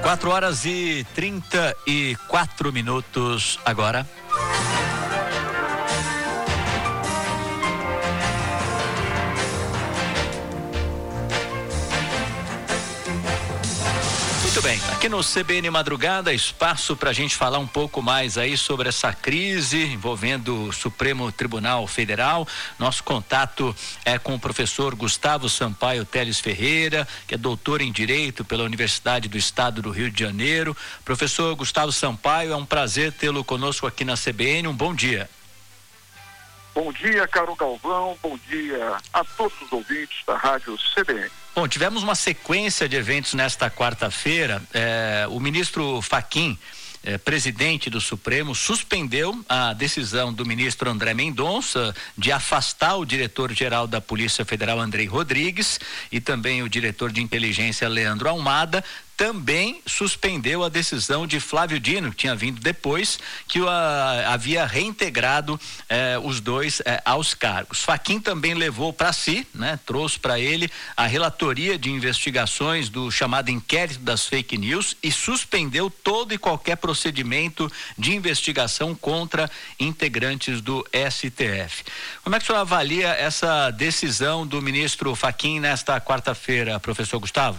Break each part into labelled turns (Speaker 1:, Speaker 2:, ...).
Speaker 1: 4h34 agora. Muito bem, aqui no CBN Madrugada, espaço para a gente falar um pouco mais aí sobre essa crise envolvendo o Supremo Tribunal Federal. Nosso contato é com o professor Gustavo Sampaio Teles Ferreira, que é doutor em Direito pela Universidade do Estado do Rio de Janeiro. Professor Gustavo Sampaio, é um prazer tê-lo conosco aqui na CBN. Um bom dia.
Speaker 2: Bom dia, caro Galvão. Bom dia a todos os ouvintes da Rádio CBN.
Speaker 1: Bom, tivemos uma sequência de eventos nesta quarta-feira. O ministro Fachin, presidente do Supremo, suspendeu a decisão do ministro André Mendonça de afastar o diretor-geral da Polícia Federal, Andrei Rodrigues, e também o diretor de inteligência, Leandro Almada. Também suspendeu a decisão de Flávio Dino, que tinha vindo depois, que havia reintegrado os dois aos cargos. Fachin também levou para si, trouxe para ele a relatoria de investigações do chamado inquérito das fake news e suspendeu todo e qualquer procedimento de investigação contra integrantes do STF. Como é que o senhor avalia essa decisão do ministro Fachin nesta quarta-feira, professor Gustavo?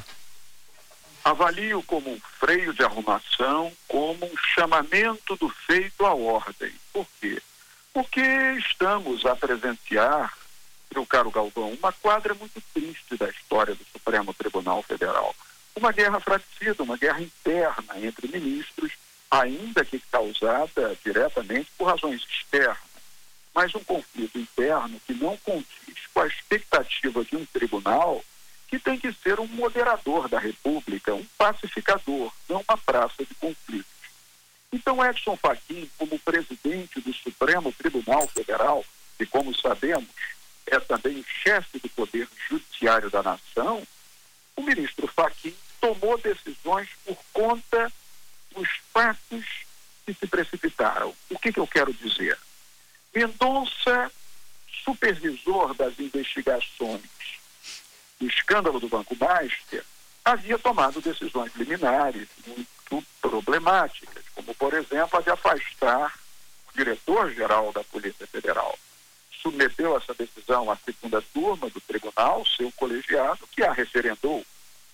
Speaker 2: Avalio como um freio de arrumação, como um chamamento do feito à ordem. Por quê? Porque estamos a presenciar, meu caro Galvão, uma quadra muito triste da história do Supremo Tribunal Federal. Uma guerra fratricida, uma guerra interna entre ministros, ainda que causada diretamente por razões externas, mas um conflito interno que não condiz com a expectativa de um tribunal que tem que ser um moderador da República, um pacificador, não uma praça de conflitos. Então, Edson Fachin, como presidente do Supremo Tribunal Federal, e como sabemos, é também o chefe do Poder Judiciário da Nação, o ministro Fachin tomou decisões por conta dos fatos que se precipitaram. O que eu quero dizer? Mendonça, supervisor das investigações do escândalo do Banco Master, havia tomado decisões liminares muito problemáticas, como, por exemplo, a de afastar o diretor-geral da Polícia Federal. Submeteu essa decisão à segunda turma do tribunal, seu colegiado, que a referendou.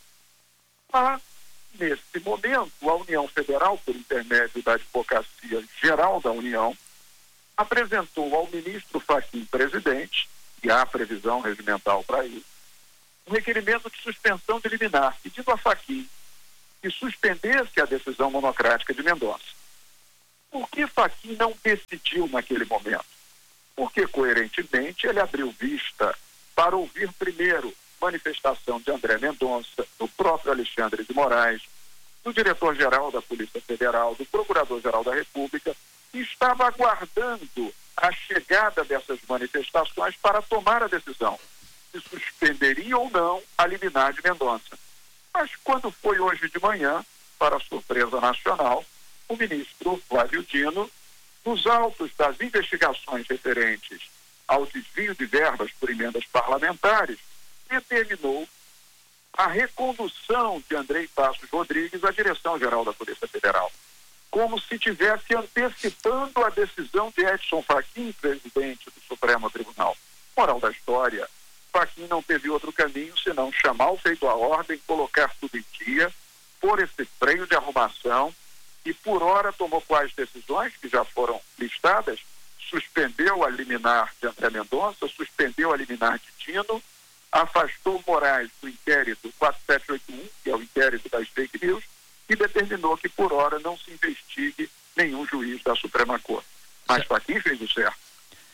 Speaker 2: Mas, nesse momento, a União Federal, por intermédio da Advocacia Geral da União, apresentou ao ministro Fachin, presidente, e há previsão regimental para isso, um requerimento de suspensão de liminar, pedindo a Fachin que suspendesse a decisão monocrática de Mendonça. Por que Fachin não decidiu naquele momento? Porque, coerentemente, ele abriu vista para ouvir primeiro manifestação de André Mendonça, do próprio Alexandre de Moraes, do diretor-geral da Polícia Federal, do Procurador-Geral da República, e estava aguardando a chegada dessas manifestações para tomar a decisão se suspenderia ou não a liminar de Mendonça. Mas quando foi hoje de manhã, para surpresa nacional, o ministro Flávio Dino, nos autos das investigações referentes ao desvio de verbas por emendas parlamentares, determinou a recondução de Andrei Passos Rodrigues à Direção-Geral da Polícia Federal, como se estivesse antecipando a decisão de Edson Fachin, presidente do Supremo Tribunal. Moral da história: Fachin não teve outro caminho senão chamar o feito à ordem, colocar tudo em dia, pôr esse freio de arrumação e, por hora, tomou quais decisões que já foram listadas: suspendeu a liminar de André Mendonça, suspendeu a liminar de Dino, afastou Moraes do inquérito 4781, que é o inquérito das fake news, e determinou que, por hora, não se investigue nenhum juiz da Suprema Corte. Mas Fachin fez o certo.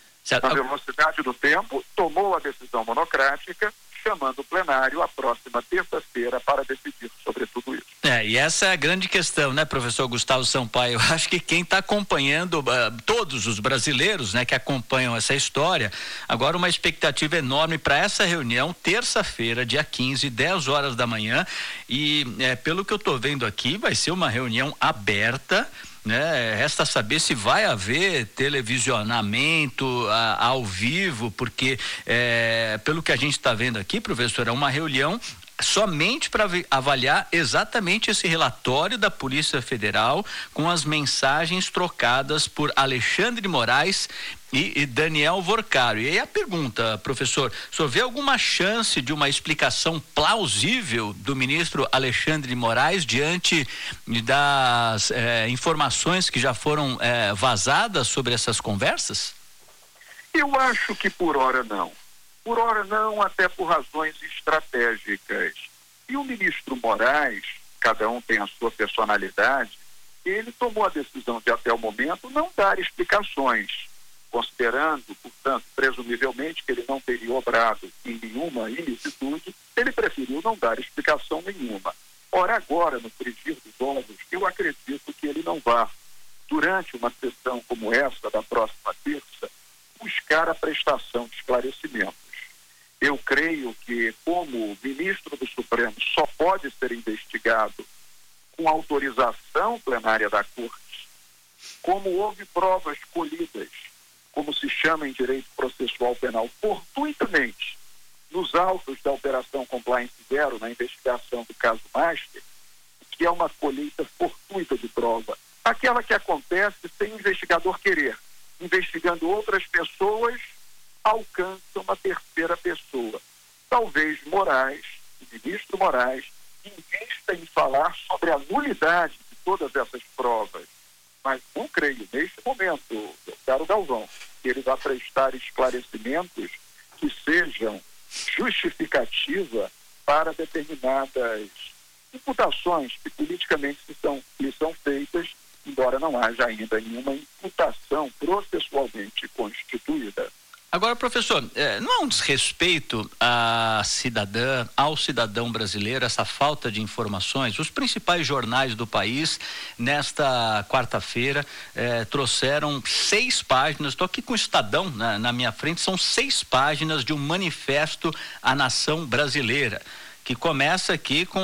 Speaker 2: Na velocidade do tempo, tomou a decisão monocrática, chamando o plenário à próxima terça-feira para decidir sobre tudo isso.
Speaker 1: E essa é a grande questão, professor Gustavo Sampaio? Eu acho que quem está acompanhando, todos os brasileiros, que acompanham essa história, agora uma expectativa enorme para essa reunião, terça-feira, dia 15, 10 horas da manhã, e pelo que eu estou vendo aqui, vai ser uma reunião aberta, Resta saber se vai haver televisionamento ao vivo, porque pelo que a gente está vendo aqui, professor, é uma reunião somente para avaliar exatamente esse relatório da Polícia Federal com as mensagens trocadas por Alexandre de Moraes e Daniel Vorcaro. E aí a pergunta, professor, o senhor vê alguma chance de uma explicação plausível do ministro Alexandre de Moraes diante das informações que já foram vazadas sobre essas conversas?
Speaker 2: Eu acho que por hora não. Por hora não, até por razões estratégicas. E o ministro Moraes, cada um tem a sua personalidade, ele tomou a decisão de, até o momento, não dar explicações, considerando, portanto, presumivelmente que ele não teria obrado em nenhuma ilicitude, ele preferiu não dar explicação nenhuma. Ora, agora, no frigir dos ovos, eu acredito que ele não vá, durante uma sessão como essa, da próxima terça, buscar a prestação de esclarecimentos. Eu creio que, como ministro do Supremo só pode ser investigado com autorização plenária da Corte, como houve provas colhidas, como se chama em direito processual penal, fortuitamente, nos autos da Operação Compliance Zero, na investigação do caso Master, que é uma colheita fortuita de prova, aquela que acontece sem o investigador querer, investigando outras pessoas, alcança uma terceira pessoa. Talvez Moraes, o ministro Moraes, invista em falar sobre a nulidade de todas essas provas. Mas não creio, neste momento, caro Galvão, que ele vai prestar esclarecimentos que sejam justificativa para determinadas imputações que politicamente lhe são feitas, embora não haja ainda nenhuma imputação processualmente constituída.
Speaker 1: Agora, professor, não é um desrespeito à cidadã, ao cidadão brasileiro, essa falta de informações? Os principais jornais do país, nesta quarta-feira, trouxeram 6 páginas, estou aqui com o Estadão na minha frente, são 6 páginas de um manifesto à nação brasileira, que começa aqui com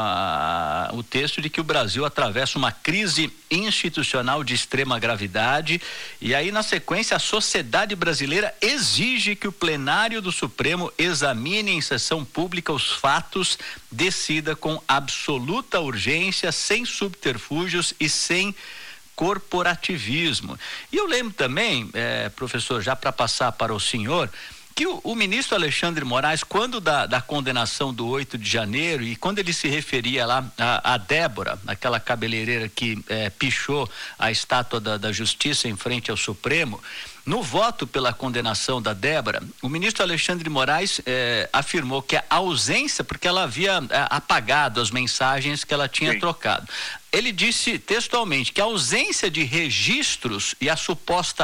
Speaker 1: o texto de que o Brasil atravessa uma crise institucional de extrema gravidade, e aí na sequência a sociedade brasileira exige que o plenário do Supremo examine em sessão pública os fatos, decida com absoluta urgência, sem subterfúgios e sem corporativismo. E eu lembro também, professor, já para passar para o senhor, que o ministro Alexandre de Moraes, quando da condenação do 8 de janeiro, e quando ele se referia lá a Débora, aquela cabeleireira que pichou a estátua da Justiça em frente ao Supremo, no voto pela condenação da Débora, o ministro Alexandre de Moraes afirmou que a ausência, porque ela havia apagado as mensagens que ela tinha trocado. Ele disse textualmente que a ausência de registros e a suposta